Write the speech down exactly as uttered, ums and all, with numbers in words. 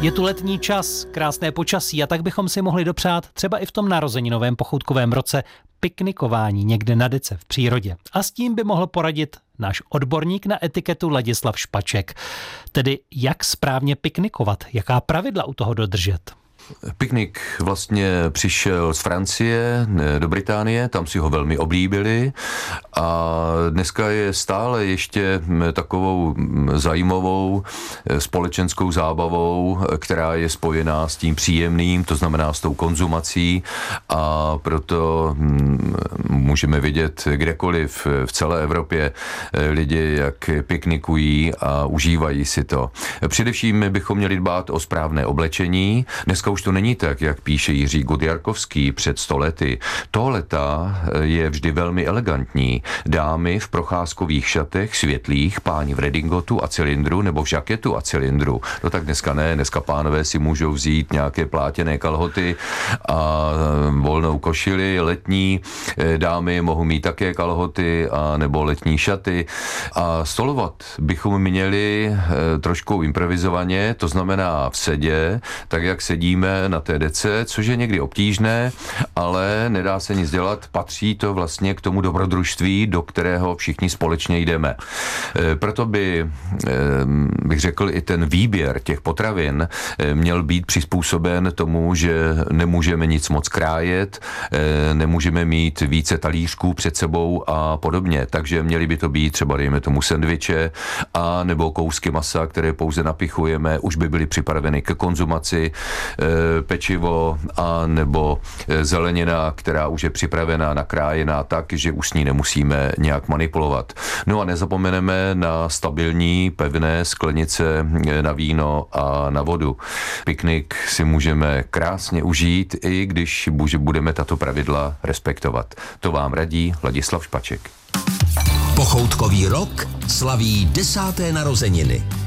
Je tu letní čas, krásné počasí a tak bychom si mohli dopřát třeba i v tom narozeninovém pochoutkovém roce piknikování někde na dece v přírodě. A s tím by mohl poradit náš odborník na etiketu Ladislav Špaček. Tedy jak správně piknikovat, jaká pravidla u toho dodržet? Piknik vlastně přišel z Francie do Británie, tam si ho velmi oblíbili a dneska je stále ještě takovou zajímavou společenskou zábavou, která je spojená s tím příjemným, to znamená s tou konzumací, a proto můžeme vidět kdekoliv v celé Evropě lidi, jak piknikují a užívají si to. Především bychom měli dbát o správné oblečení. Dneska už to není tak, jak píše Jiří Godjarkovský před sto lety. Tohleta je vždy velmi elegantní. Dámy v procházkových šatech světlých, páni v redingotu a cylindru nebo v žaketu a cylindru. No tak dneska ne, dneska pánové si můžou vzít nějaké plátěné kalhoty a volnou košili letní. Dámy mohou mít také kalhoty a nebo letní šaty. A stolovat bychom měli trošku improvizovaně, to znamená v sedě, tak jak sedíme na té dece, což je někdy obtížné, ale nedá se nic dělat, patří to vlastně k tomu dobrodružství, do kterého všichni společně jdeme. Proto by, bych řekl, i ten výběr těch potravin měl být přizpůsoben tomu, že nemůžeme nic moc krájet, nemůžeme mít více talířků před sebou a podobně, takže měly by to být třeba, dejme tomu, sendviče a nebo kousky masa, které pouze napichujeme, už by byly připraveny ke konzumaci, pečivo a nebo zelenina, která už je připravená, nakrájená tak, že už s ní nemusíme nějak manipulovat. No a nezapomeneme na stabilní, pevné sklenice na víno a na vodu. Piknik si můžeme krásně užít, i když budeme tato pravidla respektovat. To vám radí Ladislav Špaček. Pochoutkový rok slaví desáté narozeniny.